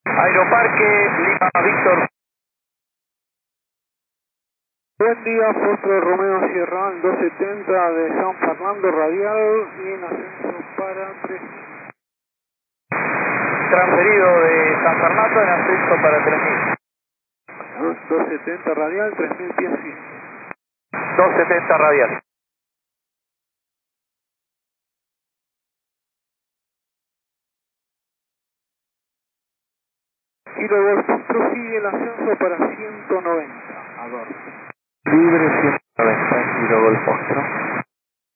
Aeroparque Lima Víctor. Buen día, Foxtrot Romeo Sierra 270 de San Fernando Radial y en ascenso para 3000. Transferido de San Fernando en ascenso para 3000. 270 Radial, 3000 pies 100. 270 radial. Kilo Golf Foxtrot sigue el ascenso para 190 a Dorset. Libre 190 Kilo Golf Foxtrot.